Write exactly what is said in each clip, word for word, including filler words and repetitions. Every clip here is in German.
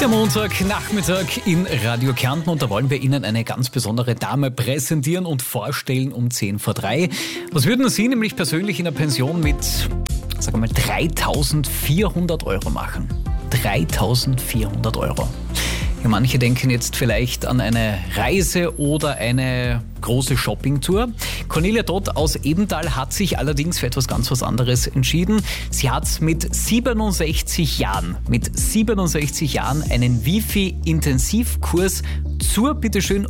Der Montagnachmittag in Radio Kärnten und da wollen wir Ihnen eine ganz besondere Dame präsentieren und vorstellen um zehn vor drei. Was würden Sie nämlich persönlich in einer Pension mit, sagen wir mal, dreitausendvierhundert Euro machen? dreitausendvierhundert Euro. Ja, manche denken jetzt vielleicht an eine Reise oder eine große Shoppingtour. Cornelia Todt aus Ebental hat sich allerdings für etwas ganz was anderes entschieden. Sie hat mit siebenundsechzig Jahren, mit siebenundsechzig Jahren einen Wifi-Intensivkurs zur, bitteschön,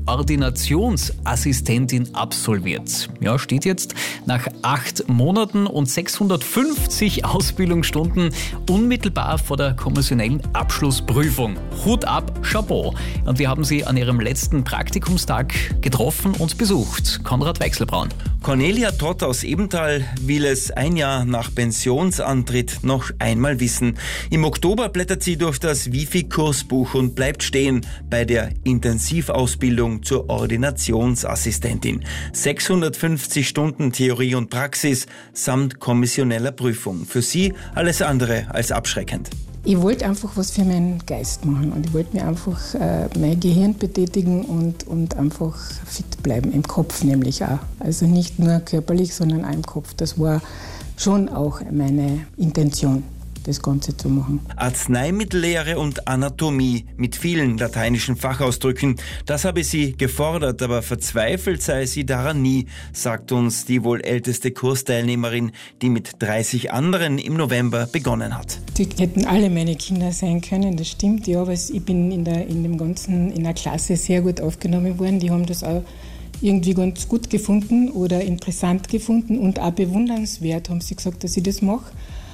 Ordinationsassistentin absolviert. Ja, steht jetzt nach acht Monaten und sechshundertfünfzig Ausbildungsstunden unmittelbar vor der kommissionellen Abschlussprüfung. Hut ab, Chapeau. Und wir haben sie an ihrem letzten Praktikumstag getroffen und besucht. Konrad Weichselbraun. Cornelia Todt aus Ebental will es ein Jahr nach Pensionsantritt noch einmal wissen. Im Oktober blättert sie durch das Wifi-Kursbuch und bleibt stehen bei der Intensivausbildung zur Ordinationsassistentin. sechshundertfünfzig Stunden Theorie und Praxis samt kommissioneller Prüfung. Für sie alles andere als abschreckend. Ich wollte einfach was für meinen Geist machen und ich wollte mir einfach äh, mein Gehirn betätigen und, und einfach fit bleiben, im Kopf nämlich auch. Also nicht nur körperlich, sondern auch im Kopf. Das war schon auch meine Intention, das Ganze zu machen. Arzneimittellehre und Anatomie mit vielen lateinischen Fachausdrücken, das habe sie gefordert, aber verzweifelt sei sie daran nie, sagt uns die wohl älteste Kursteilnehmerin, die mit dreißig anderen im November begonnen hat. Die hätten alle meine Kinder sein können, das stimmt, ja, aber ich bin in, der, in dem ganzen, in der Klasse sehr gut aufgenommen worden. Die haben das auch irgendwie ganz gut gefunden oder interessant gefunden und auch bewundernswert, haben sie gesagt, dass ich das mache.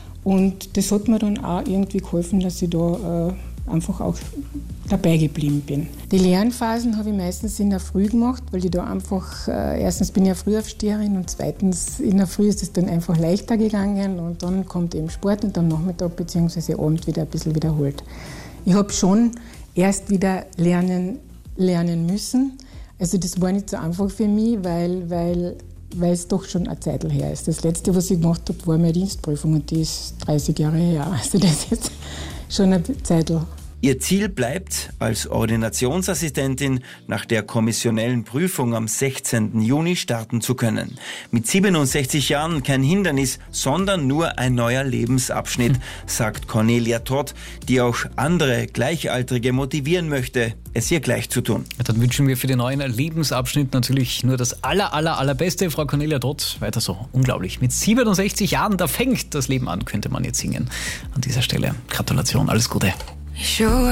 Und das hat mir dann auch irgendwie geholfen, dass ich da äh, einfach auch dabei geblieben bin. Die Lernphasen habe ich meistens in der Früh gemacht, weil ich da einfach, äh, erstens bin ich ja Frühaufsteherin und zweitens in der Früh ist es dann einfach leichter gegangen und dann kommt eben Sport und am Nachmittag bzw. Abend wieder ein bisschen wiederholt. Ich habe schon erst wieder lernen, lernen müssen. Also das war nicht so einfach für mich, weil, weil weil es doch schon eine Zeit her ist. Das Letzte, was ich gemacht habe, war meine Dienstprüfung und die ist dreißig Jahre her. Also das ist jetzt schon eine Zeit. Ihr Ziel bleibt, als Ordinationsassistentin nach der kommissionellen Prüfung am sechzehnten Juni starten zu können. Mit siebenundsechzig Jahren kein Hindernis, sondern nur ein neuer Lebensabschnitt, sagt Cornelia Todt, die auch andere Gleichaltrige motivieren möchte, es ihr gleich zu tun. Ja, dann wünschen wir für den neuen Lebensabschnitt natürlich nur das aller, aller, allerbeste. Frau Cornelia Todt, weiter so. Unglaublich. Mit siebenundsechzig Jahren, da fängt das Leben an, könnte man jetzt singen. An dieser Stelle Gratulation, alles Gute. Sure.